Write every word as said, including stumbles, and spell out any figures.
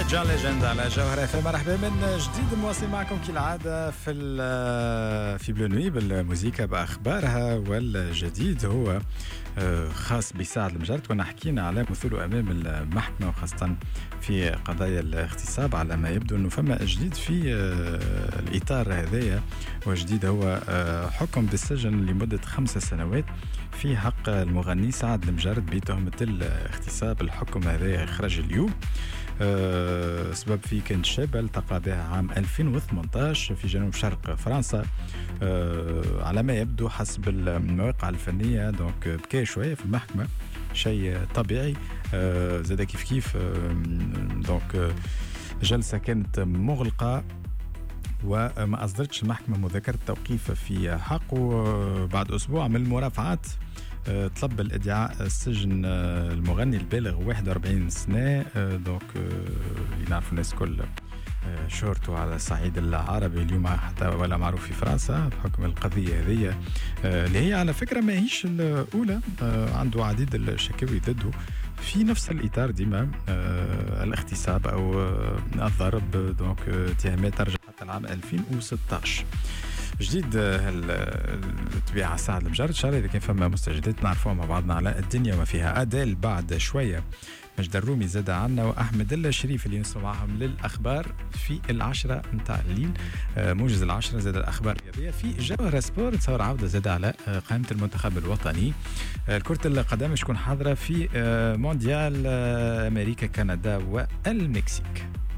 جون ليجند على جوهرة اف ام. مرحبا من جديد، مواصل معكم كالعادة في في بلو نوي بالموسيقى بأخبارها. والجديد هو خاص بسعد المجرد. كنا حكينا على مثوله أمام المحكمة وخاصة في قضايا الاغتصاب. على ما يبدو أنه فما جديد في الإطار هذايا، وجديد هو حكم بالسجن لمدة خمس سنوات في حق المغني سعد المجرد بتهمة الاغتصاب. الحكم هذا خرج اليوم. أه سبب فيه كان شاب التقى بها عام ألفين وثمانية عشر في جنوب شرق فرنسا. أه على ما يبدو حسب المواقع الفنية، دونك بكى شوية في المحكمة، شيء طبيعي. أه زاد كيف كيف. أه دونك أه جلسة كانت مغلقة وما أصدرتش المحكمة مذكرة توقيف في حقه. بعد أسبوع من المرافعات طلب الادعاء السجن المغني البالغ واحد وأربعين سنة. دونك يعرفوا الناس كل شهرته على الصعيد العربي اليوم حتى ولا معروف في فرنسا بحكم القضية هذه، اللي هي على فكرة ما هيش الأولى. عنده عديد الشكاوي ضده في نفس الإطار ديما، الاغتصاب أو الضرب. دونك اتهامات ترجع حتى العام ألفين وستة عشر. جديد الطبيعة سعد المجرد. إن شاء الله إذا كان فما مستجدات نعرفوها مع بعضنا على الدنيا وما فيها. أديل بعد شوية، مجد الرومي زاد عنا، وأحمد الشريف اللي نسمع معهم للأخبار في العشرة متاع الليل. موجز العشرة زاد الأخبار الرياضية في جوهرة سبور. تصور عودة زاد على قائمة المنتخب الوطني. كرة القدم شكون حاضرة في مونديال أمريكا كندا والمكسيك.